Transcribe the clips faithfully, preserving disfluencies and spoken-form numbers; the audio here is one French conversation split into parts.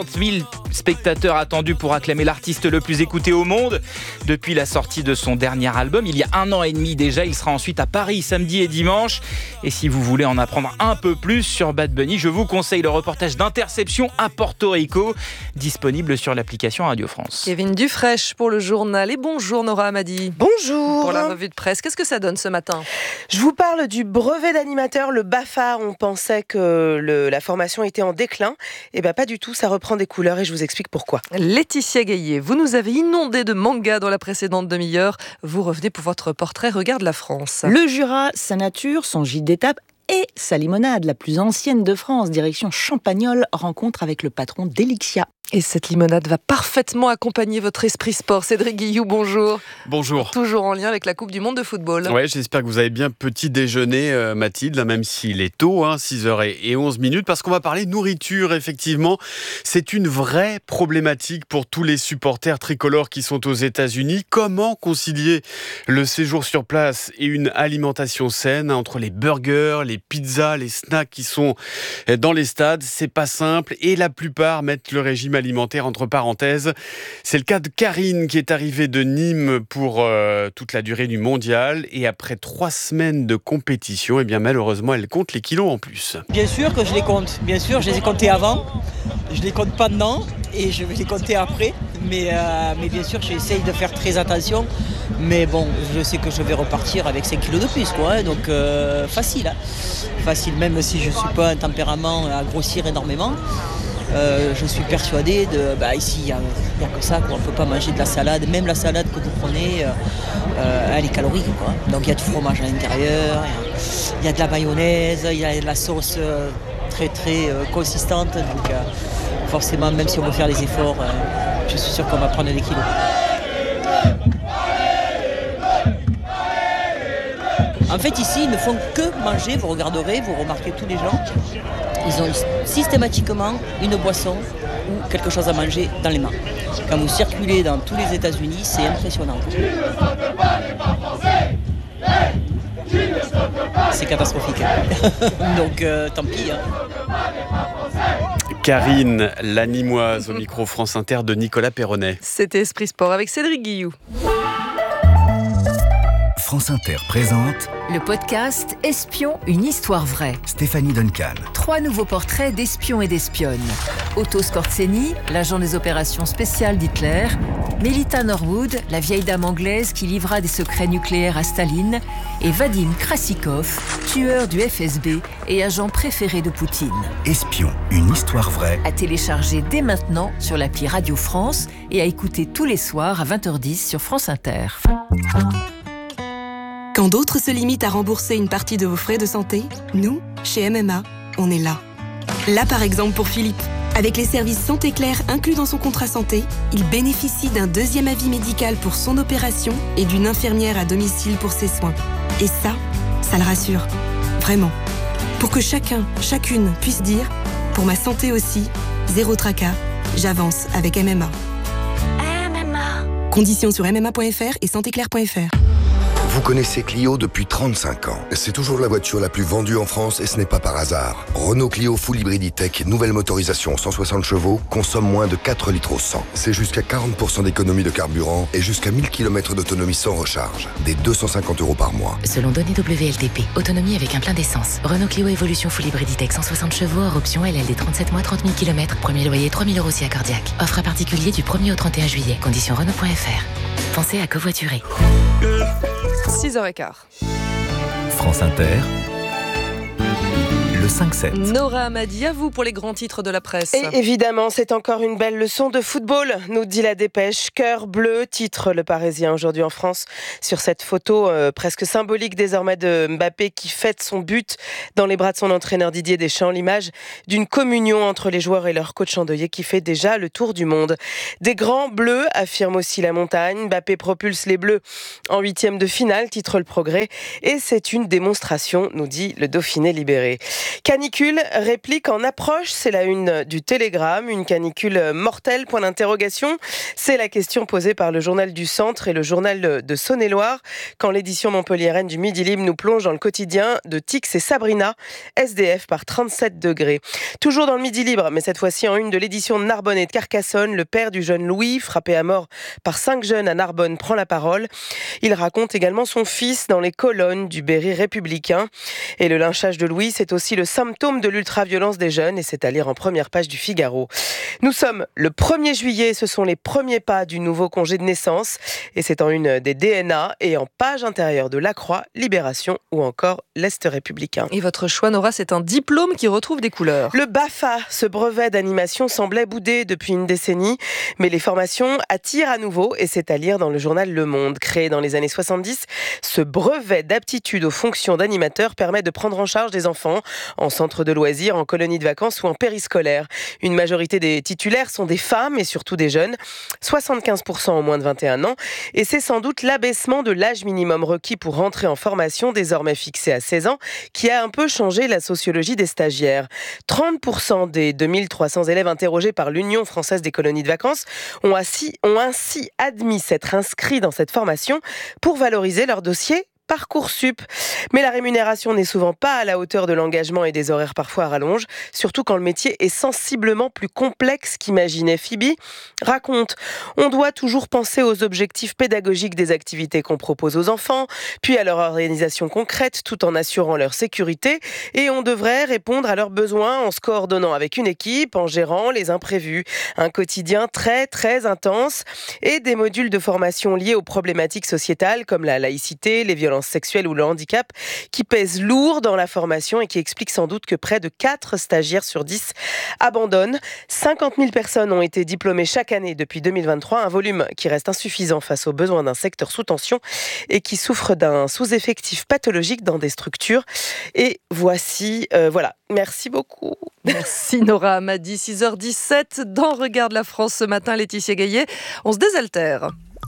trente mille spectateurs attendus pour acclamer l'artiste le plus écouté au monde depuis la sortie de son dernier album. Il y a un an et demi déjà, il sera ensuite à Paris samedi et dimanche. Et si vous voulez en apprendre un peu plus sur Bad Bunny, je vous conseille le reportage d'Interception à Porto Rico, disponible sur l'application Radio France. Kevin Dufraîche pour le journal. Et bonjour Nora Amadi. Bonjour. Pour la revue de presse, qu'est-ce que ça donne ce matin ? Je vous parle du brevet d'animateur, le BAFA. On pensait que le, la formation était en déclin. Eh bien pas du tout, ça reprend des couleurs et je vous explique pourquoi. Laetitia Gaillet, vous nous avez inondé de manga dans la précédente demi-heure. Vous revenez pour votre portrait Regarde la France. Le Jura, sa nature, son gîte d'étape et sa limonade, la plus ancienne de France, direction Champagnole, rencontre avec le patron d'Elixia. Et cette limonade va parfaitement accompagner votre esprit sport. Cédric Guillou, bonjour. Bonjour. Toujours en lien avec la Coupe du Monde de football. Ouais, j'espère que vous avez bien petit déjeuner, euh, Mathilde, même s'il est tôt, hein, six heures onze minutes, parce qu'on va parler nourriture, effectivement. C'est une vraie problématique pour tous les supporters tricolores qui sont aux États-Unis. Comment concilier le séjour sur place et une alimentation saine entre les burgers, les pizzas, les snacks qui sont dans les stades? C'est pas simple et la plupart mettent le régime alimentaire entre parenthèses. C'est le cas de Karine qui est arrivée de Nîmes pour euh, toute la durée du mondial et après trois semaines de compétition, eh bien malheureusement elle compte les kilos en plus. Bien sûr que je les compte, bien sûr je les ai comptés avant, je les compte pendant et je vais les compter après, mais, euh, mais bien sûr j'essaye de faire très attention, mais bon je sais que je vais repartir avec cinq kilos de plus quoi, hein, donc euh, facile, hein. Facile même si je ne suis pas un tempérament à grossir énormément. Euh, je suis persuadé de bah ici il n'y a, a que ça quoi. On ne peut pas manger de la salade, même la salade que vous prenez euh, euh, elle est calorique quoi. Donc il y a du fromage à l'intérieur, il y, y a de la mayonnaise, il y a de la sauce euh, très très euh, consistante, donc euh, forcément même si on veut faire des efforts euh, je suis sûr qu'on va prendre des kilos. En fait ici ils ne font que manger, vous regarderez, vous remarquez tous les gens, ils ont systématiquement une boisson ou quelque chose à manger dans les mains. Quand vous circulez dans tous les États-Unis, c'est impressionnant. C'est catastrophique. Donc euh, tant pis. Hein. Karine, la Nîmoise, au micro France Inter de Nicolas Perronnet. C'était Esprit Sport avec Cédric Guillou. France Inter présente le podcast Espion, une histoire vraie. Stéphanie Duncan. Trois nouveaux portraits d'espions et d'espionnes. Otto Skorzeny, l'agent des opérations spéciales d'Hitler. Melita Norwood, la vieille dame anglaise qui livra des secrets nucléaires à Staline. Et Vadim Krasikov, tueur du F S B et agent préféré de Poutine. Espion, une histoire vraie. À télécharger dès maintenant sur l'appli Radio France et à écouter tous les soirs à vingt heures dix sur France Inter. Quand d'autres se limitent à rembourser une partie de vos frais de santé, nous, chez M M A, on est là. Là par exemple pour Philippe. Avec les services Santé Claire inclus dans son contrat santé, il bénéficie d'un deuxième avis médical pour son opération et d'une infirmière à domicile pour ses soins. Et ça, ça le rassure. Vraiment. Pour que chacun, chacune puisse dire « Pour ma santé aussi, zéro tracas, j'avance avec M M A ». M M A. Conditions sur m m a point f r et santé claire point f r. Vous connaissez Clio depuis trente-cinq ans. C'est toujours la voiture la plus vendue en France et ce n'est pas par hasard. Renault Clio Full Hybrid E-Tech, nouvelle motorisation cent soixante chevaux, consomme moins de quatre litres au cent. C'est jusqu'à quarante pour cent d'économie de carburant et jusqu'à mille kilomètres d'autonomie sans recharge. Des deux cent cinquante euros par mois. Selon données W L T P, autonomie avec un plein d'essence. Renault Clio Evolution Full Hybrid E-Tech cent soixante chevaux, hors option L L D trente-sept mois, trente mille kilomètres. Premier loyer trois mille euros aussi à Cardiac. Offre à particulier du premier au trente et un juillet. Conditions Renault point f r. Pensez à covoiturer. six heures quinze. France Inter, le cinq sept. Nora Amadi, à vous pour les grands titres de la presse. Et évidemment, c'est encore une belle leçon de football, nous dit la dépêche. Cœur bleu, titre Le Parisien aujourd'hui en France, sur cette photo euh, presque symbolique désormais de Mbappé qui fête son but dans les bras de son entraîneur Didier Deschamps. L'image d'une communion entre les joueurs et leur coach endeuillé qui fait déjà le tour du monde. Des grands bleus, affirme aussi la montagne. Mbappé propulse les bleus en huitième de finale, titre Le Progrès. Et c'est une démonstration, nous dit le Dauphiné libéré. Canicule, réplique en approche, c'est la une du Télégramme. Une canicule mortelle, point d'interrogation. C'est la question posée par le journal du Centre et le journal de Saône-et-Loire quand l'édition montpelliéraine du Midi Libre nous plonge dans le quotidien de Tix et Sabrina, S D F par trente-sept degrés. Toujours dans le Midi Libre, mais cette fois-ci en une de l'édition de Narbonne et de Carcassonne, le père du jeune Louis, frappé à mort par cinq jeunes à Narbonne, prend la parole. Il raconte également son fils dans les colonnes du Berry républicain. Et le lynchage de Louis, c'est aussi le symptôme de l'ultraviolence des jeunes et c'est à lire en première page du Figaro. Nous sommes le premier juillet, ce sont les premiers pas du nouveau congé de naissance et c'est en une des D N A et en page intérieure de La Croix, Libération ou encore l'Est républicain. Et votre choix, Nora, c'est un diplôme qui retrouve des couleurs. Le B A F A, ce brevet d'animation semblait boudé depuis une décennie, mais les formations attirent à nouveau et c'est à lire dans le journal Le Monde. Créé dans les années soixante-dix, ce brevet d'aptitude aux fonctions d'animateur permet de prendre en charge des enfants en centre de loisirs, en colonie de vacances ou en périscolaire. Une majorité des titulaires sont des femmes et surtout des jeunes, soixante-quinze pour cent ont moins de vingt et un ans et c'est sans doute l'abaissement de l'âge minimum requis pour rentrer en formation, désormais fixé à seize ans, qui a un peu changé la sociologie des stagiaires. trente pour cent des deux mille trois cents élèves interrogés par l'Union française des colonies de vacances ont ainsi, ont ainsi admis s'être inscrits dans cette formation pour valoriser leur dossier Parcoursup. Mais la rémunération n'est souvent pas à la hauteur de l'engagement et des horaires parfois à rallonge, surtout quand le métier est sensiblement plus complexe qu'imaginait. Phoebe raconte « On doit toujours penser aux objectifs pédagogiques des activités qu'on propose aux enfants, puis à leur organisation concrète tout en assurant leur sécurité et on devrait répondre à leurs besoins en se coordonnant avec une équipe, en gérant les imprévus. Un quotidien très très intense et des modules de formation liés aux problématiques sociétales comme la laïcité, les violences sexuelle ou le handicap qui pèsent lourd dans la formation et qui explique sans doute que près de quatre stagiaires sur dix abandonnent. cinquante mille personnes ont été diplômées chaque année depuis deux mille vingt-trois, un volume qui reste insuffisant face aux besoins d'un secteur sous tension et qui souffre d'un sous-effectif pathologique dans des structures. Et voici, euh, voilà, merci beaucoup. Merci Nora Amadi, six heures dix-sept dans Regarde la France ce matin, Laetitia Gaillet. On se désaltère.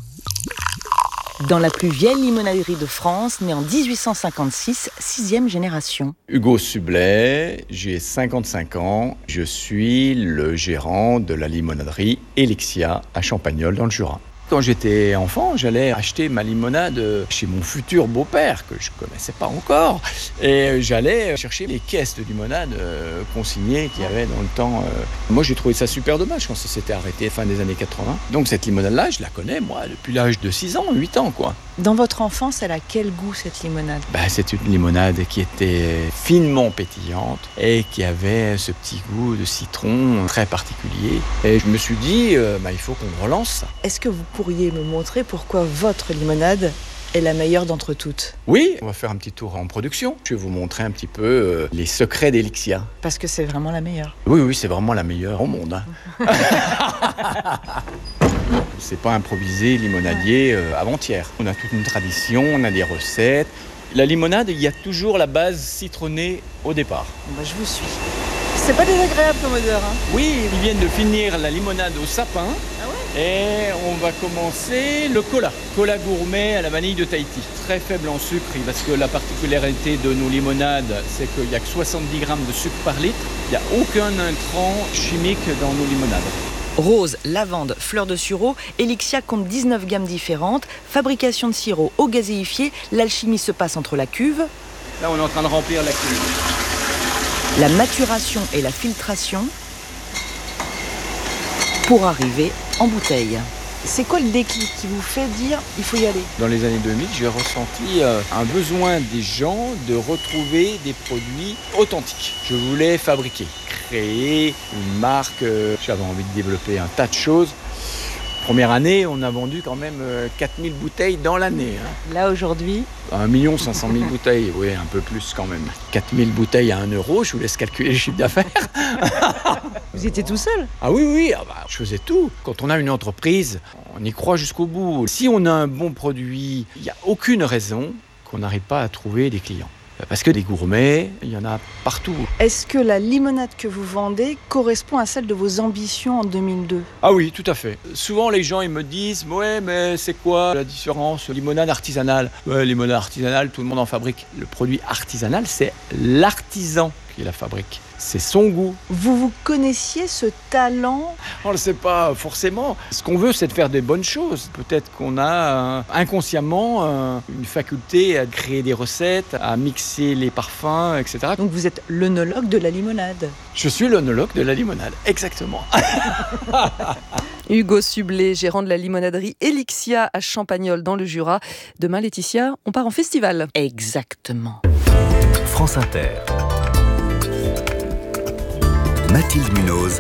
Dans la plus vieille limonaderie de France, née en dix-huit cent cinquante-six, sixième génération. Hugo Sublet, j'ai cinquante-cinq ans, je suis le gérant de la limonaderie Elixia à Champagnole dans le Jura. Quand j'étais enfant, j'allais acheter ma limonade chez mon futur beau-père, que je ne connaissais pas encore. Et j'allais chercher les caisses de limonade euh, consignées qu'il y avait dans le temps. Euh. Moi, j'ai trouvé ça super dommage quand ça s'était arrêté fin des années quatre-vingts. Donc cette limonade-là, je la connais, moi, depuis l'âge de six ans, huit ans, quoi. Dans votre enfance, elle a quel goût, cette limonade ? Bah, c'est une limonade qui était finement pétillante et qui avait ce petit goût de citron très particulier. Et je me suis dit, euh, bah, il faut qu'on relance ça. Est-ce que vous pourriez me montrer pourquoi votre limonade est la meilleure d'entre toutes ? Oui, on va faire un petit tour en production. Je vais vous montrer un petit peu euh, les secrets d'Elixia. Parce que c'est vraiment la meilleure. Oui, oui, c'est vraiment la meilleure au monde. Hein. C'est pas improvisé limonadier euh, avant-hier. On a toute une tradition, on a des recettes. La limonade, il y a toujours la base citronnée au départ. Bah, je vous suis. C'est pas désagréable comme odeur, hein ? Oui, ils viennent de finir la limonade au sapin. Ah ouais ? Et on va commencer le cola. Cola gourmet à la vanille de Tahiti. Très faible en sucre, parce que la particularité de nos limonades, c'est qu'il n'y a que soixante-dix grammes de sucre par litre. Il n'y a aucun intrant chimique dans nos limonades. Rose, lavande, fleur de sureau, Elixia compte dix-neuf gammes différentes. Fabrication de sirop au gazéifié, l'alchimie se passe entre la cuve. Là, on est en train de remplir la cuve. La maturation et la filtration pour arriver en bouteille. C'est quoi le déclic qui vous fait dire il faut y aller ? Dans les années deux mille, j'ai ressenti euh, un besoin des gens de retrouver des produits authentiques. Je voulais fabriquer, créer une marque. Euh, j'avais envie de développer un tas de choses. Première année, on a vendu quand même euh, quatre mille bouteilles dans l'année. Hein. Là, aujourd'hui ? un million cinq cent mille bouteilles, oui, un peu plus quand même. quatre mille bouteilles à un euro, je vous laisse calculer le chiffre d'affaires. Vous étiez tout seul ? Ah oui, oui, ah bah, je faisais tout. Quand on a une entreprise, on y croit jusqu'au bout. Si on a un bon produit, il n'y a aucune raison qu'on n'arrive pas à trouver des clients. Parce que des gourmets, il y en a partout. Est-ce que la limonade que vous vendez correspond à celle de vos ambitions en deux mille deux ? Ah oui, tout à fait. Souvent, les gens ils me disent « Ouais, mais c'est quoi la différence limonade artisanale ?» Ouais, limonade artisanale, tout le monde en fabrique. Le produit artisanal, c'est l'artisan qui la fabrique. C'est son goût. Vous vous connaissiez ce talent ? On ne le sait pas forcément. Ce qu'on veut, c'est de faire des bonnes choses. Peut-être qu'on a euh, inconsciemment euh, une faculté à créer des recettes, à mixer les parfums, et cetera. Donc vous êtes l'œnologue de la limonade. Je suis l'œnologue de la limonade, exactement. Hugo Sublet, gérant de la limonaderie Elixia à Champagnole dans le Jura. Demain, Laetitia, on part en festival. Exactement. France Inter. Mathilde Munoz.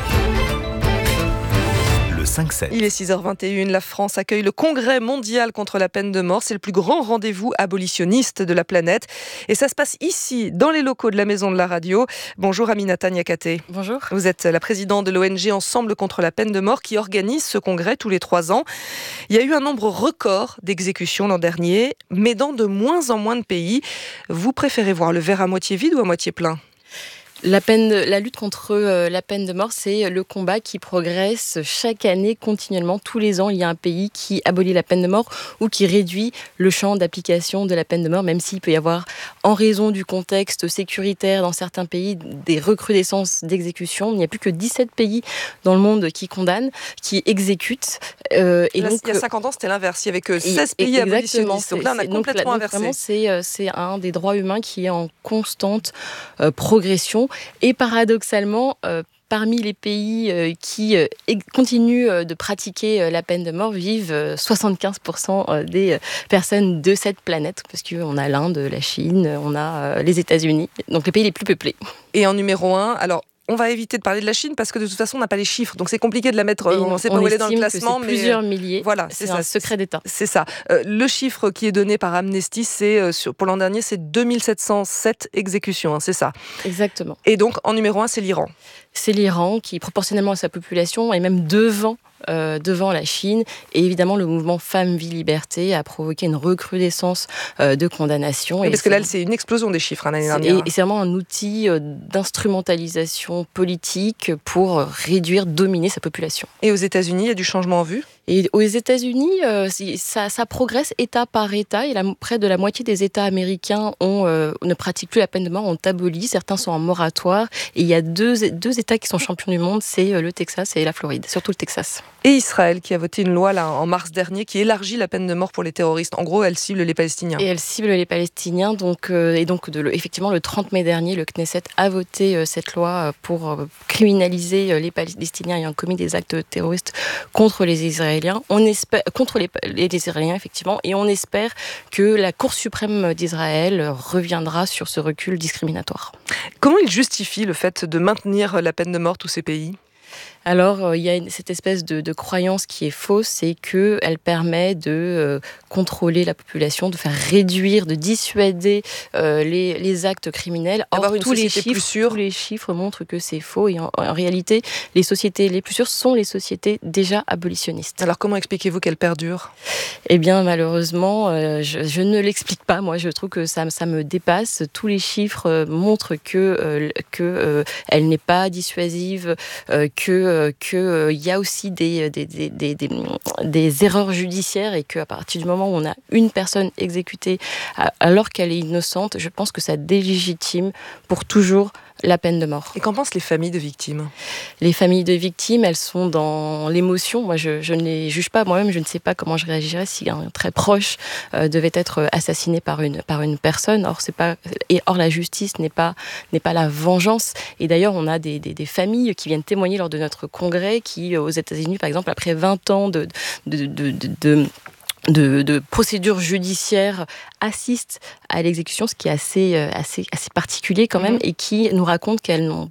Le cinq sept. Il est six heures vingt et une, la France accueille le Congrès mondial contre la peine de mort. C'est le plus grand rendez-vous abolitionniste de la planète. Et ça se passe ici, dans les locaux de la Maison de la Radio. Bonjour Aminata Niakate. Bonjour. Vous êtes la présidente de l'O N G Ensemble contre la peine de mort qui organise ce congrès tous les trois ans. Il y a eu un nombre record d'exécutions l'an dernier, mais dans de moins en moins de pays. Vous préférez voir le verre à moitié vide ou à moitié plein ? La, peine de, la lutte contre euh, la peine de mort, c'est le combat qui progresse chaque année, continuellement. Tous les ans, il y a un pays qui abolit la peine de mort ou qui réduit le champ d'application de la peine de mort, même s'il peut y avoir, en raison du contexte sécuritaire dans certains pays, des recrudescences d'exécution. Il n'y a plus que dix-sept pays dans le monde qui condamnent, qui exécutent. Euh, et Là, donc, il y a cinquante ans, c'était l'inverse. Il n'y avait que seize et, pays abolitionnistes. Donc là, on a complètement donc, inversé. Vraiment, c'est, c'est un des droits humains qui est en constante euh, progression. Et paradoxalement, euh, parmi les pays euh, qui euh, continuent euh, de pratiquer euh, la peine de mort, vivent euh, soixante-quinze pour cent des euh, personnes de cette planète, parce qu'on a l'Inde, la Chine, on a euh, les États-Unis, donc les pays les plus peuplés. Et en numéro un, alors... On va éviter de parler de la Chine parce que de toute façon, on n'a pas les chiffres. Donc c'est compliqué de la mettre, et on ne sait pas où elle est dans le classement. C'est mais plusieurs milliers. Voilà, c'est, c'est ça, un secret d'État. C'est ça. Euh, le chiffre qui est donné par Amnesty, c'est, euh, sur, pour l'an dernier, c'est deux mille sept cent sept exécutions. Hein, c'est ça. Exactement. Et donc, en numéro un, c'est l'Iran. C'est l'Iran qui, proportionnellement à sa population, est même devant Euh, devant la Chine. Et évidemment, le mouvement Femmes, Vie, Liberté a provoqué une recrudescence euh, de condamnations. Oui, et parce que là, c'est une explosion des chiffres hein, l'année dernière. Et, et c'est vraiment un outil euh, d'instrumentalisation politique pour réduire, dominer sa population. Et aux États-Unis, il y a du changement en vue ? Et aux États-Unis, euh, ça, ça progresse État par État. Et la, près de la moitié des États américains ont, euh, ne pratiquent plus la peine de mort, ont aboli. Certains sont en moratoire. Et il y a deux, deux États qui sont champions du monde, c'est le Texas et la Floride, surtout le Texas. Et Israël qui a voté une loi là, en mars dernier qui élargit la peine de mort pour les terroristes. En gros, elle cible les Palestiniens. Et elle cible les Palestiniens. Donc, euh, et donc, de, le, effectivement, le trente mai dernier, le Knesset a voté euh, cette loi pour euh, criminaliser euh, les Palestiniens ayant commis des actes terroristes contre les Israéliens. On espère, contre les, les Israéliens, effectivement. Et on espère que la Cour suprême d'Israël reviendra sur ce recul discriminatoire. Comment il justifie le fait de maintenir la peine de mort tous ces pays ? Alors, il y a une, cette espèce de, de croyance qui est fausse, c'est qu'elle permet de euh, contrôler la population, de faire réduire, de dissuader euh, les, les actes criminels. Or, Avoir une tous, les société plus chiffres, sûre. tous les chiffres montrent que c'est faux. Et en, en réalité, les sociétés les plus sûres sont les sociétés déjà abolitionnistes. Alors, comment expliquez-vous qu'elles perdurent ? Eh bien, malheureusement, euh, je, je ne l'explique pas. Moi, je trouve que ça, ça me dépasse. Tous les chiffres euh, montrent que, euh, que euh, elle n'est pas dissuasive, euh, que qu'il euh, y a aussi des, des, des, des, des, des erreurs judiciaires et qu'à partir du moment où on a une personne exécutée alors qu'elle est innocente, je pense que ça délégitime pour toujours la peine de mort. Et qu'en pensent les familles de victimes ? Les familles de victimes, elles sont dans l'émotion. Moi, je, je ne les juge pas. Moi-même, je ne sais pas comment je réagirais si un très proche euh, devait être assassiné par une, par une personne. Or, c'est pas, et, or, la justice n'est pas, n'est pas la vengeance. Et d'ailleurs, on a des, des, des familles qui viennent témoigner lors de notre congrès qui, aux États-Unis, par exemple, après vingt ans de... de, de, de, de De, de procédures judiciaires assistent à l'exécution, ce qui est assez, assez, assez particulier quand même, mmh. et qui nous racontent qu'elles n'ont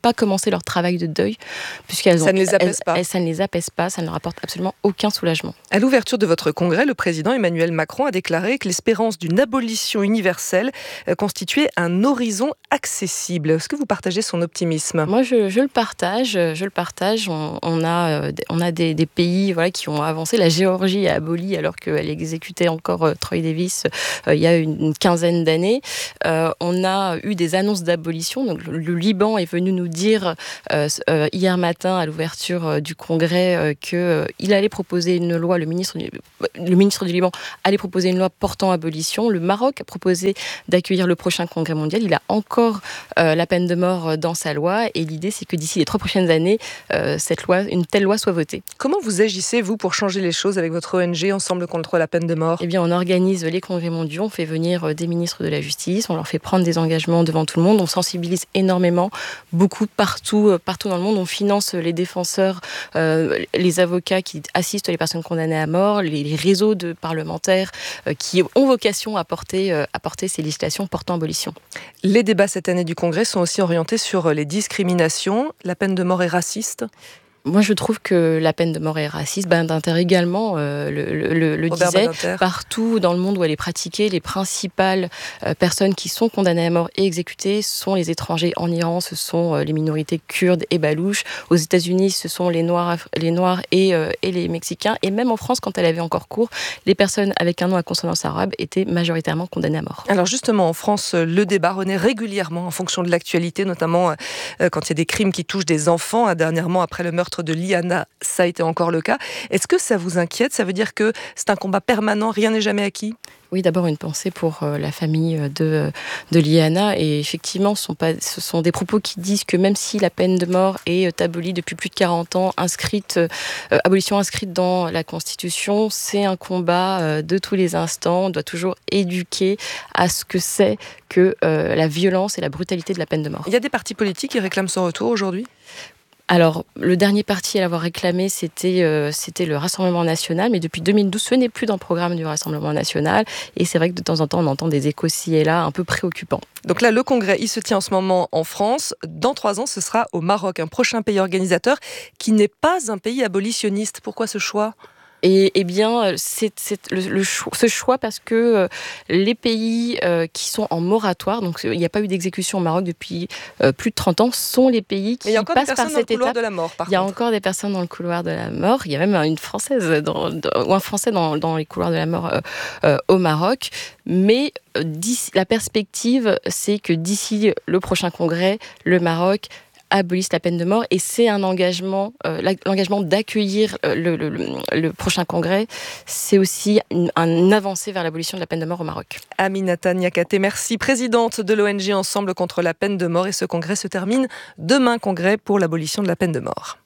pas commencer leur travail de deuil, puisqu'elles ont, ça ne les apaise elles, pas. Elles, ça ne les apaise pas, ça ne leur apporte absolument aucun soulagement. À l'ouverture de votre congrès, le président Emmanuel Macron a déclaré que l'espérance d'une abolition universelle constituait un horizon accessible. Est-ce que vous partagez son optimisme ? Moi, je, je le partage. Je le partage. On, on a, on a des, des pays voilà, qui ont avancé. La Géorgie a aboli alors qu'elle exécutait encore euh, Troy Davis euh, il y a une, une quinzaine d'années. Euh, on a eu des annonces d'abolition. Donc, le, le Liban est venu nous dire euh, euh, hier matin à l'ouverture euh, du congrès euh, qu'il euh, allait proposer une loi. Le ministre, du, le ministre du Liban allait proposer une loi portant abolition. Le Maroc a proposé d'accueillir le prochain congrès mondial. Il a encore euh, la peine de mort dans sa loi. Et l'idée, c'est que d'ici les trois prochaines années, euh, cette loi, une telle loi soit votée. Comment vous agissez, vous, pour changer les choses avec votre O N G Ensemble contre la peine de mort ? Eh bien, on organise les congrès mondiaux, on fait venir des ministres de la Justice, on leur fait prendre des engagements devant tout le monde, on sensibilise énormément, beaucoup partout, partout dans le monde. On finance les défenseurs, euh, les avocats qui assistent les personnes condamnées à mort, les, les réseaux de parlementaires euh, qui ont vocation à porter, euh, à porter ces législations portant abolition. Les débats cette année du Congrès sont aussi orientés sur les discriminations. La peine de mort est raciste ? Moi, je trouve que la peine de mort est raciste. Badinter également euh, le, le, le disait. Badinter. Partout dans le monde où elle est pratiquée, les principales euh, personnes qui sont condamnées à mort et exécutées sont les étrangers. En Iran, ce sont euh, les minorités kurdes et balouches. Aux États-Unis, ce sont les Noirs, les noirs et, euh, et les Mexicains. Et même en France, quand elle avait encore cours, les personnes avec un nom à consonance arabe étaient majoritairement condamnées à mort. Alors justement, en France, le débat renaît régulièrement en fonction de l'actualité, notamment euh, quand il y a des crimes qui touchent des enfants. Dernièrement, après le meurtre de Liana, ça a été encore le cas. Est-ce que ça vous inquiète ? Ça veut dire que c'est un combat permanent, rien n'est jamais acquis ? Oui, d'abord une pensée pour euh, la famille de, de Liana. Et effectivement, ce sont, pas, ce sont des propos qui disent que même si la peine de mort est abolie depuis plus de quarante ans, inscrite, euh, abolition inscrite dans la Constitution, c'est un combat euh, de tous les instants. On doit toujours éduquer à ce que c'est que euh, la violence et la brutalité de la peine de mort. Il y a des partis politiques qui réclament son retour aujourd'hui ? Alors, le dernier parti à l'avoir réclamé, c'était, euh, c'était le Rassemblement national, mais depuis deux mille douze, ce n'est plus dans le programme du Rassemblement national, et c'est vrai que de temps en temps, on entend des échos ci et là un peu préoccupants. Donc là, le congrès, il se tient en ce moment en France. Dans trois ans, ce sera au Maroc, un prochain pays organisateur qui n'est pas un pays abolitionniste. Pourquoi ce choix ? Et eh bien, c'est, c'est le, le choix, ce choix parce que euh, les pays euh, qui sont en moratoire, donc il n'y a pas eu d'exécution au Maroc depuis euh, plus de trente ans, sont les pays qui passent par cette étape. De la mort, par il y a contre. encore des personnes dans le couloir de la mort. Il y a même une Française dans, dans, ou un Français dans, dans les couloirs de la mort euh, euh, au Maroc. Mais euh, d'ici, la perspective, c'est que d'ici le prochain congrès, le Maroc abolissent la peine de mort, et c'est un engagement, euh, l'engagement d'accueillir euh, le, le, le prochain congrès, c'est aussi une, une avancée vers l'abolition de la peine de mort au Maroc. Aminata Niakate, merci, présidente de l'O N G Ensemble contre la peine de mort, et ce congrès se termine demain, congrès pour l'abolition de la peine de mort.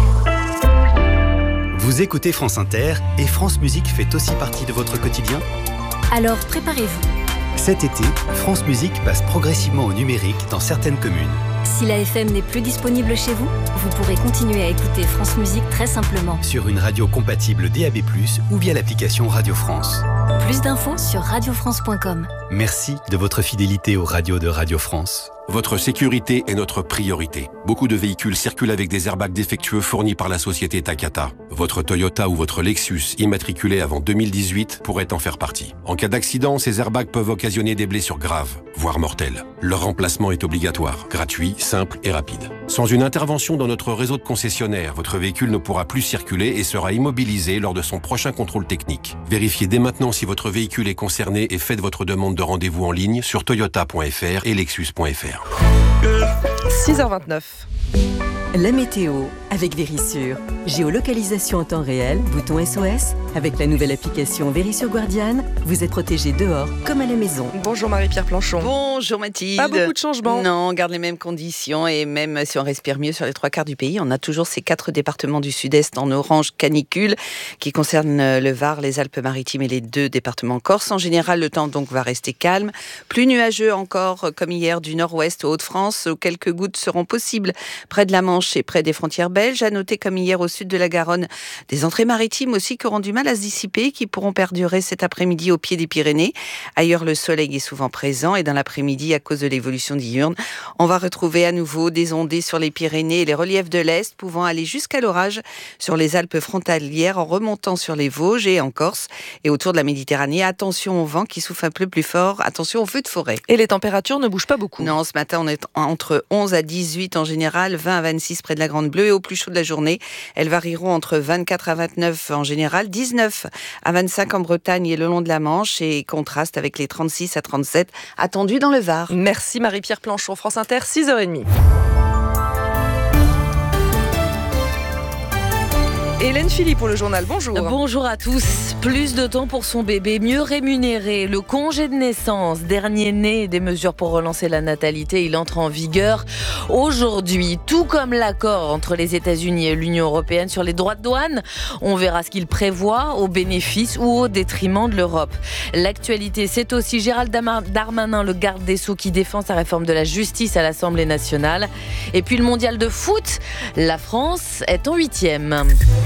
Vous écoutez France Inter et France Musique fait aussi partie de votre quotidien ? Alors préparez-vous. Cet été, France Musique passe progressivement au numérique dans certaines communes. Si la F M n'est plus disponible chez vous, vous pourrez continuer à écouter France Musique très simplement. Sur une radio compatible D A B plus, ou via l'application Radio France. Plus d'infos sur radio france point com. Merci de votre fidélité aux radios de Radio France. Votre sécurité est notre priorité. Beaucoup de véhicules circulent avec des airbags défectueux fournis par la société Takata. Votre Toyota ou votre Lexus immatriculé avant deux mille dix-huit pourrait en faire partie. En cas d'accident, ces airbags peuvent occasionner des blessures graves, voire mortelles. Leur remplacement est obligatoire, gratuit, simple et rapide. Sans une intervention dans notre réseau de concessionnaires, votre véhicule ne pourra plus circuler et sera immobilisé lors de son prochain contrôle technique. Vérifiez dès maintenant si votre véhicule est concerné et faites votre demande de rendez-vous en ligne sur toyota point f r et lexus point f r. six heures vingt-neuf. La météo avec Vérissure. Géolocalisation en temps réel, bouton S O S. Avec la nouvelle application Vérissure Guardiane, vous êtes protégé dehors comme à la maison. Bonjour Marie-Pierre Planchon. Bonjour Mathilde. Pas beaucoup de changements. Non, on garde les mêmes conditions et même si on respire mieux sur les trois quarts du pays, on a toujours ces quatre départements du sud-est en orange canicule qui concernent le Var, les Alpes-Maritimes et les deux départements corse. En général, le temps donc va rester calme. Plus nuageux encore comme hier du nord-ouest au Hauts-de-France où quelques gouttes seront possibles près de la Manche et près des frontières belges. belge. À noter, comme hier au sud de la Garonne, des entrées maritimes aussi qui auront du mal à se dissiper, qui pourront perdurer cet après-midi au pied des Pyrénées. Ailleurs, le soleil est souvent présent et dans l'après-midi, à cause de l'évolution diurne, on va retrouver à nouveau des ondées sur les Pyrénées et les reliefs de l'Est, pouvant aller jusqu'à l'orage sur les Alpes frontalières en remontant sur les Vosges et en Corse. Et autour de la Méditerranée, attention au vent qui souffle un peu plus fort, attention aux feux de forêt. Et les températures ne bougent pas beaucoup. Non, ce matin, on est entre onze à dix-huit en général, vingt à vingt-six près de la Grande Bleue et au plus chaud de la journée, elles varieront entre vingt-quatre à vingt-neuf en général, dix-neuf à vingt-cinq en Bretagne et le long de la Manche et contraste avec les trente-six à trente-sept attendus dans le Var. Merci Marie-Pierre Planchon, France Inter, six heures trente. Hélène Philippe pour le journal, bonjour. Bonjour à tous. Plus de temps pour son bébé, mieux rémunéré. Le congé de naissance, dernier né des mesures pour relancer la natalité, il entre en vigueur aujourd'hui. Tout comme l'accord entre les États-Unis et l'Union européenne sur les droits de douane. On verra ce qu'il prévoit au bénéfice ou au détriment de l'Europe. L'actualité, c'est aussi Gérald Darmanin, le garde des Sceaux, qui défend sa réforme de la justice à l'Assemblée nationale. Et puis le mondial de foot, la France est en huitième.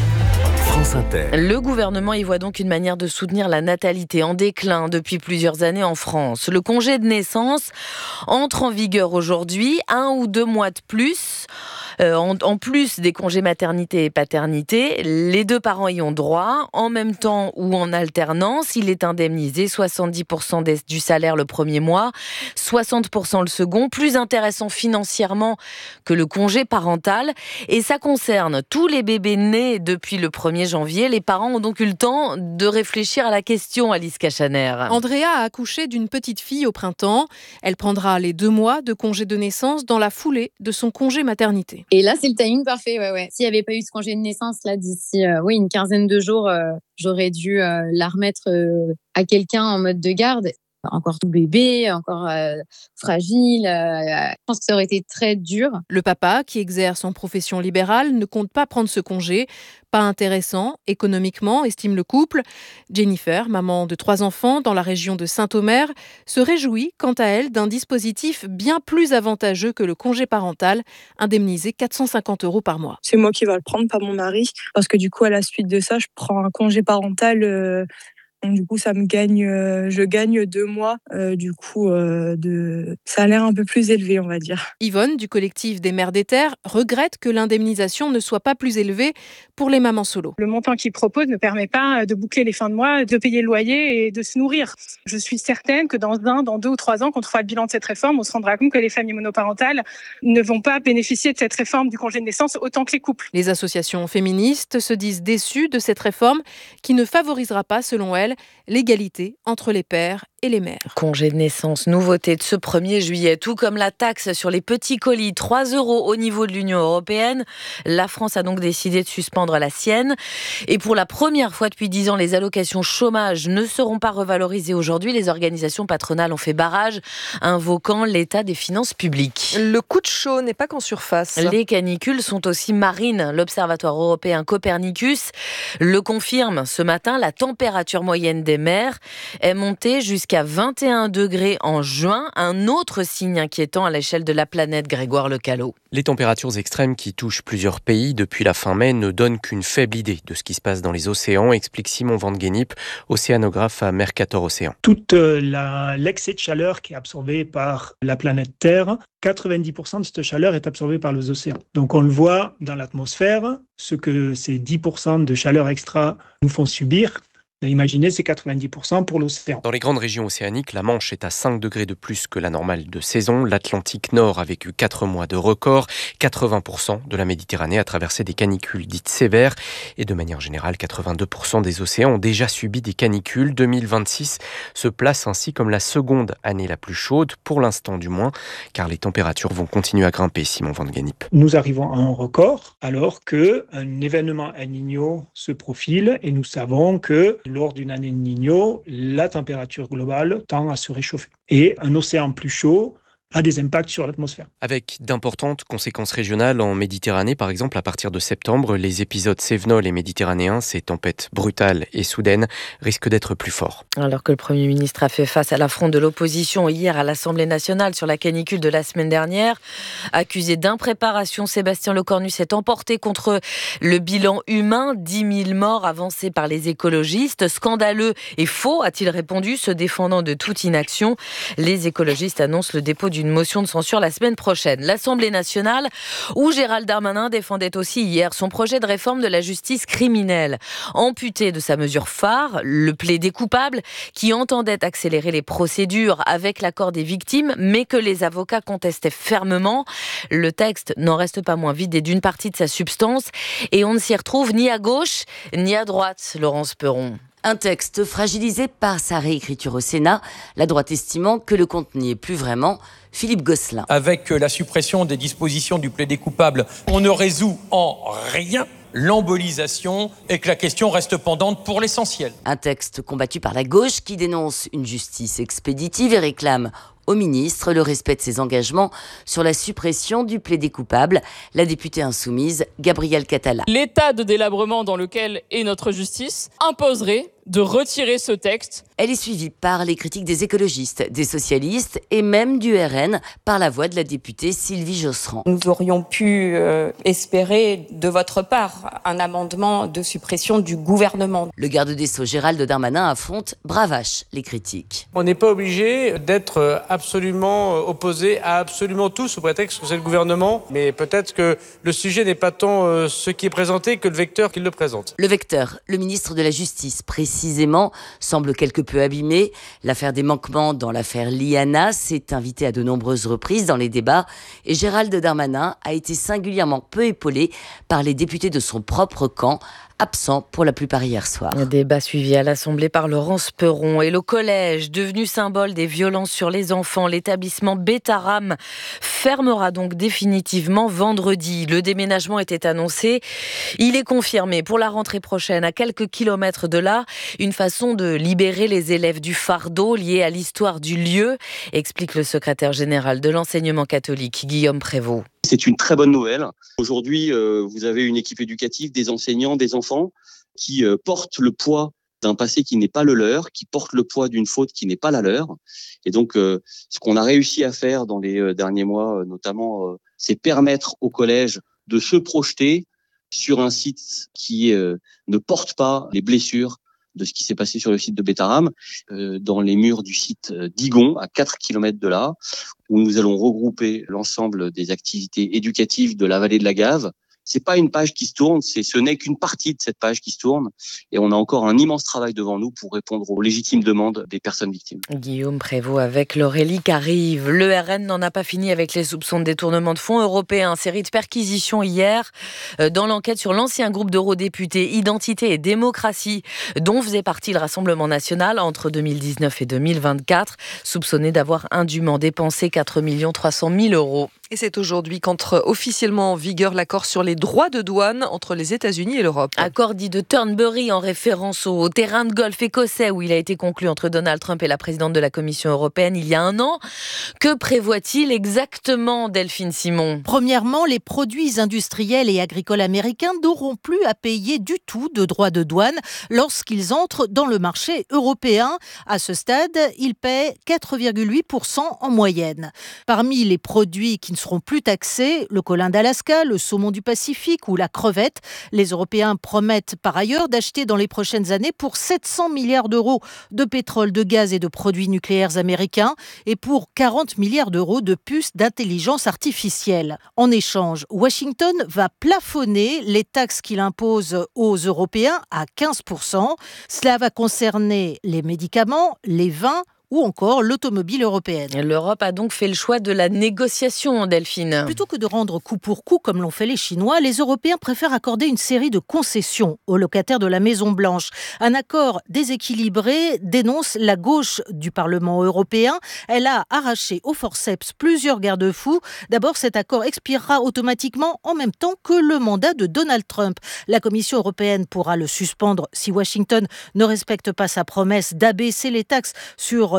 France Inter. Le gouvernement y voit donc une manière de soutenir la natalité en déclin depuis plusieurs années en France. Le congé de naissance entre en vigueur aujourd'hui, un ou deux mois de plus. Euh, en, en plus des congés maternité et paternité, les deux parents y ont droit. En même temps ou en alternance, il est indemnisé soixante-dix pour cent des, du salaire le premier mois, soixante pour cent le second, plus intéressant financièrement que le congé parental. Et ça concerne tous les bébés nés depuis le premier janvier. Les parents ont donc eu le temps de réfléchir à la question, Alice Cachaner. Andrea a accouché d'une petite fille au printemps. Elle prendra les deux mois de congé de naissance dans la foulée de son congé maternité. Et là, c'est le timing parfait. Ouais, ouais. S'il n'y avait pas eu ce congé de naissance, là, d'ici euh, oui, une quinzaine de jours, euh, j'aurais dû euh, la remettre euh, à quelqu'un en mode de garde. Encore tout bébé, encore euh, fragile. Euh, je pense que ça aurait été très dur. Le papa, qui exerce en profession libérale, ne compte pas prendre ce congé. Pas intéressant économiquement, estime le couple. Jennifer, maman de trois enfants dans la région de Saint-Omer, se réjouit quant à elle d'un dispositif bien plus avantageux que le congé parental, indemnisé quatre cent cinquante euros par mois. C'est moi qui vais le prendre, pas mon mari, parce que du coup, à la suite de ça, je prends un congé parental. Euh Donc, du coup, ça me gagne, euh, je gagne deux mois, euh, du coup, euh, de salaire un peu plus élevé, on va dire. Yvonne, du collectif des mères des terres, regrette que l'indemnisation ne soit pas plus élevée pour les mamans solo. Le montant qu'ils proposent ne permet pas de boucler les fins de mois, de payer le loyer et de se nourrir. Je suis certaine que dans un, dans deux ou trois ans, quand on fera le bilan de cette réforme, on se rendra compte que les familles monoparentales ne vont pas bénéficier de cette réforme du congé de naissance autant que les couples. Les associations féministes se disent déçues de cette réforme qui ne favorisera pas, selon elles, l'égalité entre les pères et les mères. Congé de naissance, nouveauté de ce premier juillet, tout comme la taxe sur les petits colis, trois euros au niveau de l'Union européenne. La France a donc décidé de suspendre la sienne. Et pour la première fois depuis dix ans, les allocations chômage ne seront pas revalorisées aujourd'hui. Les organisations patronales ont fait barrage, invoquant l'état des finances publiques. Le coup de chaud n'est pas qu'en surface. Les canicules sont aussi marines. L'Observatoire européen Copernicus le confirme ce matin. La température moyenne des mers est montée jusqu'à vingt et un degrés en juin, un autre signe inquiétant à l'échelle de la planète, Grégoire Lecalot. Les températures extrêmes qui touchent plusieurs pays depuis la fin mai ne donnent qu'une faible idée de ce qui se passe dans les océans, explique Simon Van Gennip, océanographe à Mercator Océan. Toute la, l'excès de chaleur qui est absorbé par la planète Terre, quatre-vingt-dix pour cent de cette chaleur est absorbée par les océans. Donc on le voit dans l'atmosphère, ce que ces dix pour cent de chaleur extra nous font subir. Imaginez, c'est quatre-vingt-dix pour cent pour l'océan. Dans les grandes régions océaniques, la Manche est à cinq degrés de plus que la normale de saison. L'Atlantique Nord a vécu quatre mois de record. quatre-vingts pour cent de la Méditerranée a traversé des canicules dites sévères. Et de manière générale, quatre-vingt-deux pour cent des océans ont déjà subi des canicules. deux mille vingt-six se place ainsi comme la seconde année la plus chaude, pour l'instant du moins, car les températures vont continuer à grimper, Simon Van Gennip. Nous arrivons à un record alors qu'un événement El Niño se profile et nous savons que lors d'une année de Niño, la température globale tend à se réchauffer. Et un océan plus chaud a des impacts sur l'atmosphère. Avec d'importantes conséquences régionales en Méditerranée, par exemple, à partir de septembre, les épisodes cévenols et méditerranéens, ces tempêtes brutales et soudaines, risquent d'être plus forts. Alors que le Premier ministre a fait face à l'affront de l'opposition hier à l'Assemblée nationale sur la canicule de la semaine dernière, accusé d'impréparation, Sébastien Lecornu s'est emporté contre le bilan humain, dix mille morts avancés par les écologistes. Scandaleux et faux, a-t-il répondu, se défendant de toute inaction. Les écologistes annoncent le dépôt d'une motion de censure la semaine prochaine. L'Assemblée nationale, où Gérald Darmanin défendait aussi hier son projet de réforme de la justice criminelle. Amputé de sa mesure phare, le plaidé coupable, qui entendait accélérer les procédures avec l'accord des victimes, mais que les avocats contestaient fermement. Le texte n'en reste pas moins vidé d'une partie de sa substance et on ne s'y retrouve ni à gauche ni à droite, Laurence Perron. Un texte fragilisé par sa réécriture au Sénat, la droite estimant que le compte n'y est plus vraiment. Philippe Gosselin. Avec la suppression des dispositions du plaidé coupable, on ne résout en rien l'embolisation et que la question reste pendante pour l'essentiel. Un texte combattu par la gauche qui dénonce une justice expéditive et réclame au ministre le respect de ses engagements sur la suppression du plaidé coupable. La députée insoumise Gabrielle Catala. L'état de délabrement dans lequel est notre justice imposerait de retirer ce texte. Elle est suivie par les critiques des écologistes, des socialistes et même du R N par la voix de la députée Sylvie Josserand. Nous aurions pu euh, espérer de votre part un amendement de suppression du gouvernement. Le garde des Sceaux Gérald Darmanin affronte bravache les critiques. On n'est pas obligé d'être absolument opposé à absolument tout sous prétexte que c'est le gouvernement, mais peut-être que le sujet n'est pas tant euh, ce qui est présenté que le vecteur qui le présente. Le vecteur, le ministre de la Justice, précisément, semble quelque peu abîmé. L'affaire des manquements dans l'affaire Liana s'est invitée à de nombreuses reprises dans les débats et Gérald Darmanin a été singulièrement peu épaulé par les députés de son propre camp, absent pour la plupart hier soir. Un débat suivi à l'Assemblée par Laurence Perron. Et le collège, devenu symbole des violences sur les enfants, l'établissement Betaram fermera donc définitivement vendredi. Le déménagement était annoncé. Il est confirmé pour la rentrée prochaine, à quelques kilomètres de là, une façon de libérer les élèves du fardeau lié à l'histoire du lieu, explique le secrétaire général de l'enseignement catholique, Guillaume Prévost. C'est une très bonne nouvelle. Aujourd'hui, euh, vous avez une équipe éducative, des enseignants, des enfants qui euh, portent le poids d'un passé qui n'est pas le leur, qui portent le poids d'une faute qui n'est pas la leur. Et donc, euh, ce qu'on a réussi à faire dans les euh, derniers mois, euh, notamment, euh, c'est permettre au collège de se projeter sur un site qui euh, ne porte pas les blessures de ce qui s'est passé sur le site de Betaram, euh, dans les murs du site d'Igon, à quatre kilomètres de là, où nous allons regrouper l'ensemble des activités éducatives de la vallée de la Gave. C'est pas une page qui se tourne, c'est, ce n'est qu'une partie de cette page qui se tourne. Et on a encore un immense travail devant nous pour répondre aux légitimes demandes des personnes victimes. Guillaume Prévost avec Laurélie Carive. Le R N n'en a pas fini avec les soupçons de détournement de fonds européens. Série de perquisitions hier dans l'enquête sur l'ancien groupe d'eurodéputés Identité et démocratie, dont faisait partie le Rassemblement national entre deux mille dix-neuf et deux mille vingt-quatre, soupçonné d'avoir indûment dépensé quatre millions trois cent mille euros. Et c'est aujourd'hui qu'entre officiellement en vigueur l'accord sur les droits de douane entre les États-Unis et l'Europe. Accord dit de Turnberry en référence au terrain de golf écossais où il a été conclu entre Donald Trump et la présidente de la Commission européenne il y a un an. Que prévoit-il exactement, Delphine Simon ? Premièrement, les produits industriels et agricoles américains n'auront plus à payer du tout de droits de douane lorsqu'ils entrent dans le marché européen. À ce stade, ils paient quatre virgule huit pour cent en moyenne. Parmi les produits qui ne seront plus taxés, le colin d'Alaska, le saumon du Pacifique ou la crevette. Les Européens promettent par ailleurs d'acheter dans les prochaines années pour sept cents milliards d'euros de pétrole, de gaz et de produits nucléaires américains et pour quarante milliards d'euros de puces d'intelligence artificielle. En échange, Washington va plafonner les taxes qu'il impose aux Européens à quinze pour cent. Cela va concerner les médicaments, les vins ou encore l'automobile européenne. L'Europe a donc fait le choix de la négociation, Delphine. Plutôt que de rendre coup pour coup comme l'ont fait les Chinois, les Européens préfèrent accorder une série de concessions aux locataires de la Maison-Blanche. Un accord déséquilibré dénonce la gauche du Parlement européen. Elle a arraché au forceps plusieurs garde-fous. D'abord, cet accord expirera automatiquement en même temps que le mandat de Donald Trump. La Commission européenne pourra le suspendre si Washington ne respecte pas sa promesse d'abaisser les taxes sur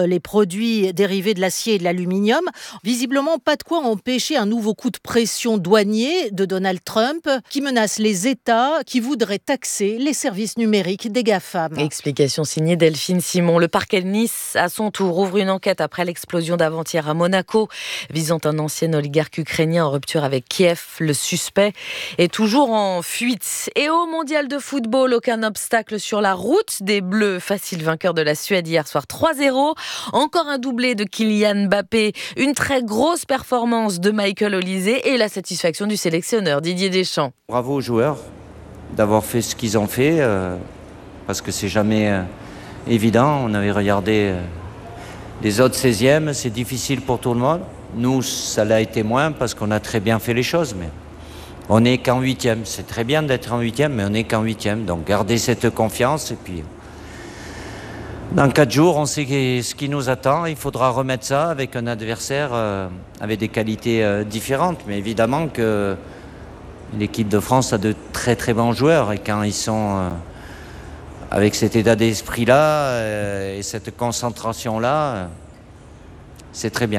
les produits dérivés de l'acier et de l'aluminium. Visiblement, pas de quoi empêcher un nouveau coup de pression douanier de Donald Trump qui menace les États qui voudraient taxer les services numériques des GAFAM. Explication signée Delphine Simon. Le parquet de Nice, à son tour, ouvre une enquête après l'explosion d'avant-hier à Monaco, visant un ancien oligarque ukrainien en rupture avec Kiev. Le suspect est toujours en fuite. Et au mondial de football, aucun obstacle sur la route des Bleus. Facile vainqueur de la Suède hier soir trois zéro. Encore un doublé de Kylian Mbappé. Une très grosse performance de Michael Olise et la satisfaction du sélectionneur Didier Deschamps. Bravo aux joueurs d'avoir fait ce qu'ils ont fait, euh, parce que c'est jamais euh, évident. On avait regardé euh, les autres seizièmes, c'est difficile pour tout le monde. Nous, ça l'a été moins parce qu'on a très bien fait les choses, mais on n'est qu'en huitième. C'est très bien d'être en huitième, mais on n'est qu'en huitième. Donc gardez cette confiance et puis dans quatre jours, on sait ce qui nous attend. Il faudra remettre ça avec un adversaire euh, avec des qualités euh, différentes. Mais évidemment que l'équipe de France a de très très bons joueurs et quand ils sont euh, avec cet état d'esprit-là euh, et cette concentration-là, euh, c'est très bien.